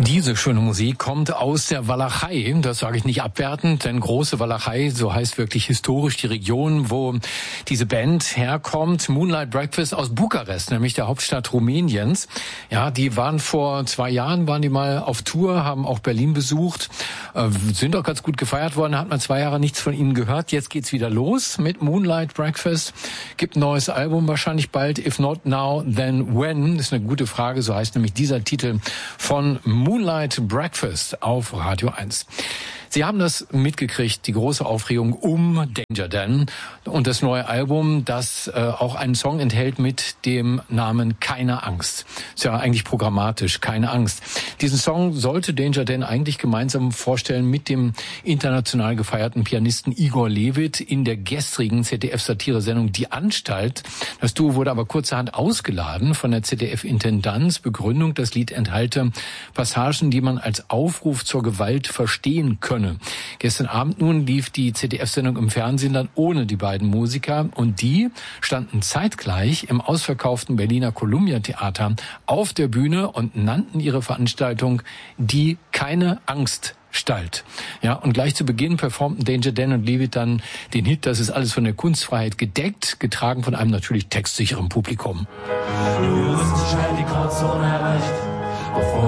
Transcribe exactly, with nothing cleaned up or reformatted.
Diese schöne Musik kommt aus der Walachei. Das sage ich nicht abwertend, denn große Walachei, so heißt wirklich historisch die Region, wo diese Band herkommt. Moonlight Breakfast aus Bukarest, nämlich der Hauptstadt Rumäniens. Ja, die waren vor zwei Jahren, waren die mal auf Tour, haben auch Berlin besucht, äh, sind auch ganz gut gefeiert worden, hat man zwei Jahre nichts von ihnen gehört. Jetzt geht's wieder los mit Moonlight Breakfast. Gibt ein neues Album wahrscheinlich bald. If not now, then when? Das ist eine gute Frage, so heißt nämlich dieser Titel von Moonlight Breakfast auf Radio eins. Sie haben das mitgekriegt, die große Aufregung um Danger Dan und das neue Album, das äh, auch einen Song enthält mit dem Namen Keine Angst. Ist ja eigentlich programmatisch, keine Angst. Diesen Song sollte Danger Dan eigentlich gemeinsam vorstellen mit dem international gefeierten Pianisten Igor Levit in der gestrigen Z D F-Satire-Sendung Die Anstalt. Das Duo wurde aber kurzerhand ausgeladen von der Z D F-Intendanz. Begründung, das Lied enthalte Passagen, die man als Aufruf zur Gewalt verstehen könne. Gestern Abend nun lief die Z D F-Sendung im Fernsehen dann ohne die beiden Musiker und die standen zeitgleich im ausverkauften Berliner Columbia Theater auf der Bühne und nannten ihre Veranstaltung die Keine Angst Stalt. Ja, und gleich zu Beginn performten Danger Dan und Levit dann den Hit, das ist alles von der Kunstfreiheit gedeckt, getragen von einem natürlich textsicheren Publikum. Du bist schnell die Grauzone erreicht.